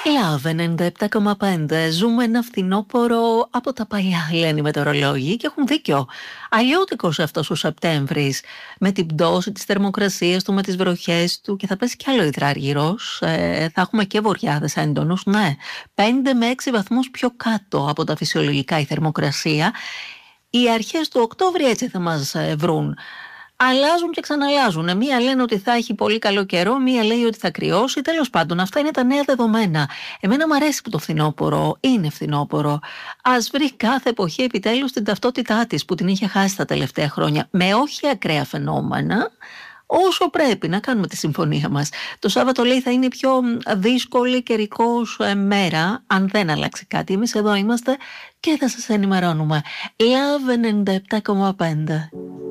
Λαβ 97,5. Ζούμε ένα φθινόπωρο από τα παλιά, λένε οι μετεωρολόγοι, και έχουν δίκιο. Αλλιώτικος αυτός ο Σεπτέμβρης, με την πτώση της θερμοκρασίας του, με τις βροχές του, και θα πέσει κι άλλο υδράργυρος. Θα έχουμε και βοριάδες έντονους, ναι. 5 με 6 βαθμούς πιο κάτω από τα φυσιολογικά η θερμοκρασία. Οι αρχές του Οκτώβρη έτσι θα μας βρουν. Αλλάζουν και ξαναλλάζουν. Μία λένε ότι θα έχει πολύ καλό καιρό, μία λέει ότι θα κρυώσει. Τέλος πάντων, αυτά είναι τα νέα δεδομένα. Εμένα μου αρέσει που το φθινόπωρο είναι φθινόπωρο. Ας βρει κάθε εποχή επιτέλους την ταυτότητά της που την είχε χάσει τα τελευταία χρόνια. Με όχι ακραία φαινόμενα, όσο πρέπει να κάνουμε τη συμφωνία μας. Το Σάββατο, λέει, θα είναι η πιο δύσκολη καιρικός μέρα, αν δεν αλλάξει κάτι. Εμείς εδώ είμαστε και θα σας ενημερώνουμε. Λαβ 97,5.